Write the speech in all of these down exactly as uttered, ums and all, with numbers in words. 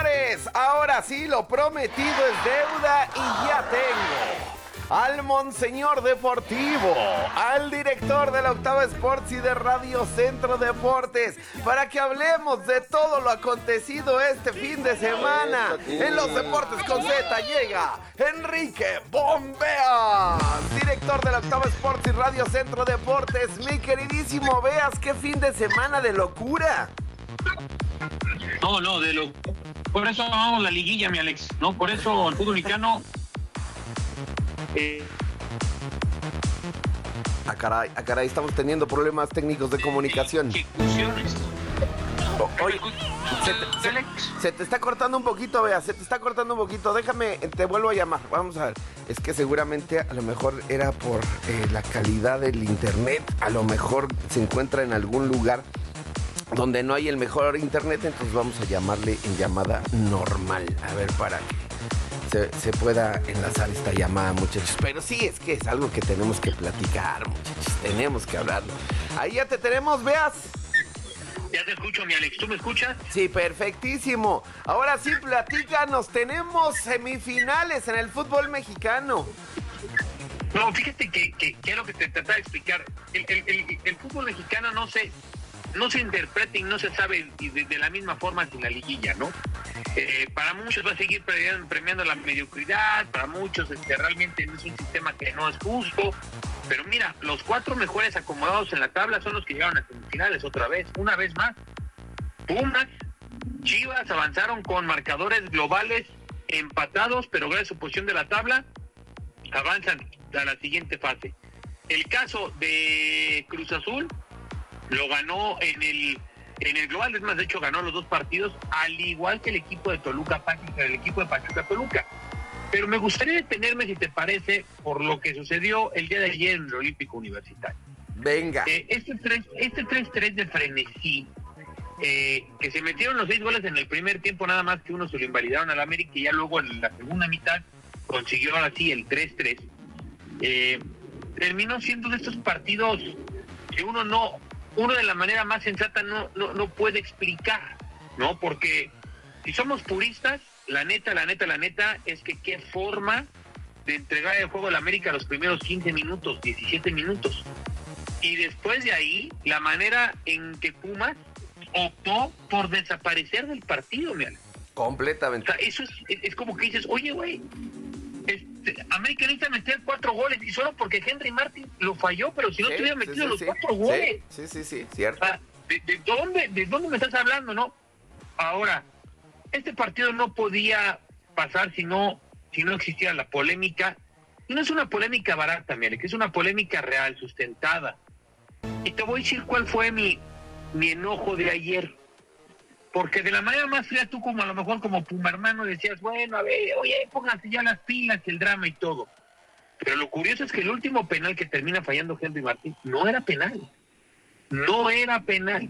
señores, ahora sí, lo prometido es deuda y ya tengo al Monseñor Deportivo, al director de la Octava Sports y de Radio Centro Deportes, para que hablemos de todo lo acontecido este fin de semana. En los Deportes con Z llega Enrique Bombeas, director de la Octava Sports y Radio Centro Deportes. Mi queridísimo Beas, qué fin de semana de locura. No, no, de lo... Por eso amamos la liguilla, mi Alex, ¿no? Por eso el fútbol mexicano... Eh... Ah, caray, ah, caray, estamos teniendo problemas técnicos de comunicación. Ejecuciones. Oh, oye, se te, se, se te está cortando un poquito, Bea, se te está cortando un poquito. Déjame, te vuelvo a llamar. Vamos a ver. Es que seguramente a lo mejor era por eh, la calidad del internet. A lo mejor se encuentra en algún lugar donde no hay el mejor internet, entonces vamos a llamarle en llamada normal. A ver, para que se, se pueda enlazar esta llamada, muchachos. Pero sí, es que es algo que tenemos que platicar, muchachos. Tenemos que hablarlo. Ahí ya te tenemos, Beas. Ya te escucho, mi Alex. ¿Tú me escuchas? Sí, perfectísimo. Ahora sí, platícanos. Tenemos semifinales en el fútbol mexicano. No, fíjate que, que, que es lo que te trataba de explicar. El, el, el, el fútbol mexicano no se... no se interpreta y no se sabe de, de la misma forma que la liguilla, ¿no? Eh, para muchos va a seguir premiando, premiando la mediocridad, para muchos este, realmente es un sistema que no es justo, pero mira, los cuatro mejores acomodados en la tabla son los que llegaron a semifinales otra vez, una vez más. Pumas, Chivas avanzaron con marcadores globales empatados, pero gracias a su posición de la tabla, avanzan a la siguiente fase. El caso de Cruz Azul lo ganó en el en el global, es más, de hecho ganó los dos partidos, al igual que el equipo de Toluca, el equipo de Pachuca Toluca. Pero me gustaría detenerme, si te parece, por lo que sucedió el día de ayer en el Olímpico Universitario. Venga. Eh, este tres este tres tres de frenesí, eh, que se metieron los seis goles en el primer tiempo, nada más que uno se lo invalidaron al América, y ya luego en la segunda mitad consiguió ahora sí el tres tres. Eh, terminó siendo de estos partidos que uno no... uno de la manera más sensata no, no, no puede explicar, ¿no? Porque si somos puristas, la neta, la neta, la neta, es que qué forma de entregar el juego a la América los primeros quince minutos, diecisiete minutos. Y después de ahí, la manera en que Pumas optó por desaparecer del partido, mira. Completamente. O sea, eso es, es como que dices, oye, güey, este, América necesita meter cuatro goles, y solo porque Henry Martin lo falló, pero si no sí, te hubiera sí, metido sí, los sí. cuatro goles. Sí, sí, sí, sí, cierto. O sea, ¿de, de, dónde, ¿De dónde me estás hablando, no? Ahora, este partido no podía pasar si no, si no existiera la polémica, y no es una polémica barata, mire, que es una polémica real, sustentada. Y te voy a decir cuál fue mi, mi enojo de ayer. Porque de la manera más fría, tú como a lo mejor como Puma hermano decías, bueno, a ver, oye, pónganse ya las pilas, el drama y todo. Pero lo curioso es que el último penal que termina fallando Henry Martín no era penal. No era penal.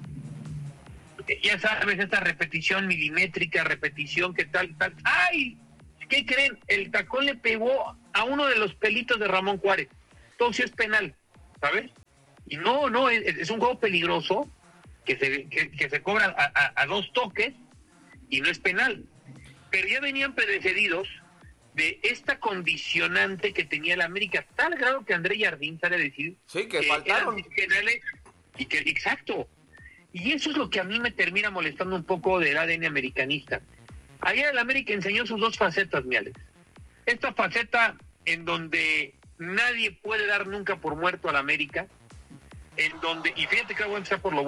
Ya sabes, esta repetición milimétrica, repetición que tal, tal. ¡Ay! ¿Qué creen? El tacón le pegó a uno de los pelitos de Ramón Juárez. Entonces es penal, ¿sabes? Y no, no, es, es un juego peligroso que se, que, que se cobra a, a, a dos toques y no es penal. Pero ya venían predecedidos de esta condicionante que tenía el América, tal grado que André Jardín sale a decir sí, que, que faltaron penales y que, exacto. Y eso es lo que a mí me termina molestando un poco del A D N americanista. Ayer el América enseñó sus dos facetas, mi Alex. Esta faceta en donde nadie puede dar nunca por muerto al América, en donde, y fíjate que voy a empezar por lo bueno.